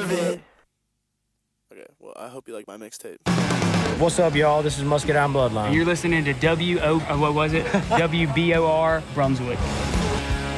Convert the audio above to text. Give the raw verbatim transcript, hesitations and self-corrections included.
deserve it. Okay, well, I hope you like my mixtape. What's up, y'all? This is Muscadine Bloodline. And you're listening to W O, uh, what was it? W B O R Brunswick.